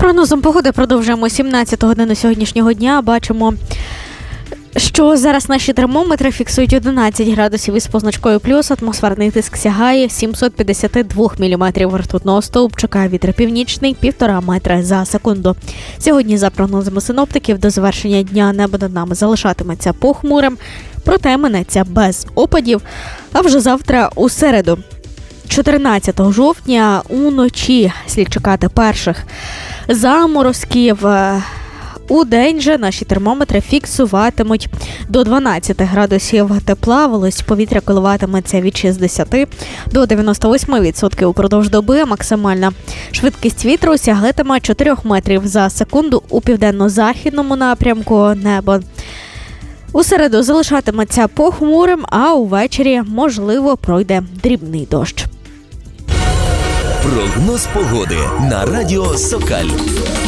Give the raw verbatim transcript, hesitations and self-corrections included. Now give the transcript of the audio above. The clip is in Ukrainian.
прогнозом погоди продовжуємо сімнадцяту годину сьогоднішнього дня. Бачимо, що зараз наші термометри фіксують одинадцять градусів із позначкою плюс. Атмосферний тиск сягає сімсот п'ятдесят два міліметрів ртутного стовпчика. Вітер північний – півтора метра за секунду. Сьогодні, за прогнозами синоптиків, до завершення дня небо над нами залишатиметься похмурим, проте минеться без опадів. А вже завтра у середу, чотирнадцятого жовтня, уночі слід чекати перших заморозків. У день же наші термометри фіксуватимуть до дванадцяти градусів тепла, вологість повітря коливатиметься від шістдесят до дев'яносто вісім відсотків упродовж доби. Максимальна швидкість вітру сягатиме чотири метрів за секунду у південно-західному напрямку. Небо у середу залишатиметься похмурим, а увечері, можливо, пройде дрібний дощ. Прогноз погоди на радіо Сокаль.